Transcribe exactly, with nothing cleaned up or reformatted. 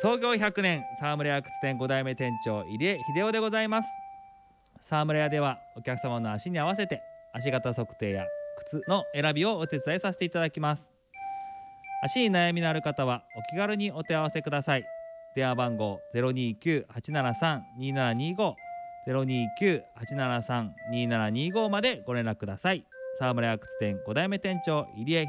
創業ひゃくねん、沢村屋靴店ご代目店長入江秀夫でございます。沢村屋ではお客様の足に合わせて足型測定や靴の選びをお手伝いさせていただきます。足に悩みのある方はお気軽にお手合わせください。電話番号 ゼロにーきゅうはちななさんにーななにーご ゼロにーきゅうはちななさんにーななにーご までご連絡ください。沢村屋靴店ご代目店長入江